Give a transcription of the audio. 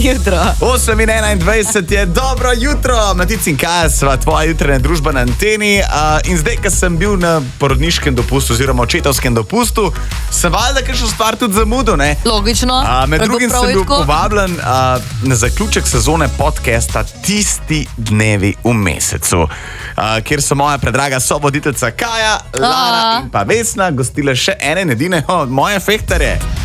jutro. 8:21 je dobro jutro, Matic in Kaja sva tvoja jutranja družba na anteni. In zdaj, ko sem bil na porodniškem dopustu oziroma očetovskem dopustu, sem valjda kakšno stvar tudi zamudil, ne? Logično. Med drugim sem bil povabljen na zaključek sezone podcasta Tisti dnevi v mesecu, kjer so moja predraga sovoditeljica Kaja, Lara in pa Vesna gostile še ene edine moje fehtarje.